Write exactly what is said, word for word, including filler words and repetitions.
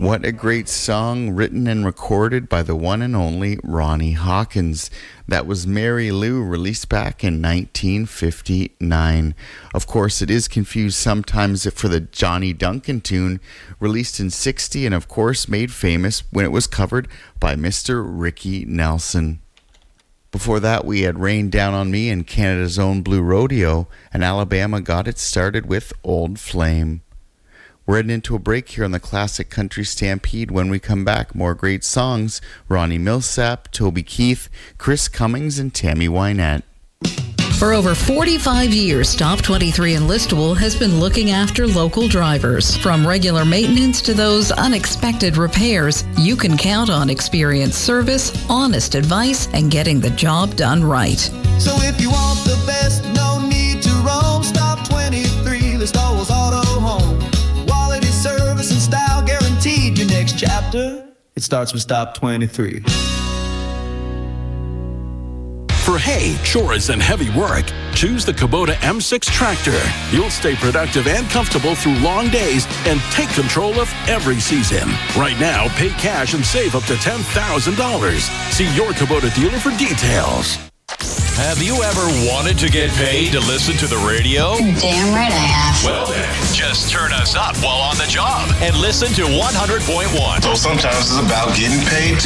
What a great song, written and recorded by the one and only Ronnie Hawkins. That was Mary Lou, released back in nineteen fifty-nine. Of course, it is confused sometimes for the Johnny Duncan tune, released in sixty and of course made famous when it was covered by Mister Ricky Nelson. Before that, we had Rain Down on Me and Canada's Own Blue Rodeo, and Alabama got it started with Old Flame. We're heading into a break here on the Classic Country Stampede. When we come back, more great songs. Ronnie Milsap, Toby Keith, Chris Cummings, and Tammy Wynette. For over forty-five years, Stop twenty-three in Listowel has been looking after local drivers. From regular maintenance to those unexpected repairs, you can count on experienced service, honest advice, and getting the job done right. So if you want the best, no need to roam. Stop twenty-three, Listowel's Auto Home. Quality service and style guaranteed. Your next chapter, it starts with Stop twenty-three. For hay, chores, and heavy work, choose the Kubota M six tractor. You'll stay productive and comfortable through long days and take control of every season. Right now, pay cash and save up to ten thousand dollars. See your Kubota dealer for details. Have you ever wanted to get paid to listen to the radio? Damn right I have. Well then, just turn us up while on the job and listen to one hundred point one. So sometimes it's about getting paid